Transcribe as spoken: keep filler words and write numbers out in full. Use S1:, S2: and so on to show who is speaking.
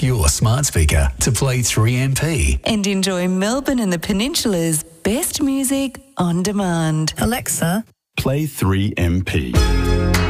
S1: Ask your smart speaker to play three M P.
S2: And enjoy Melbourne and the Peninsula's best music on demand.
S3: Alexa,
S4: play three M P.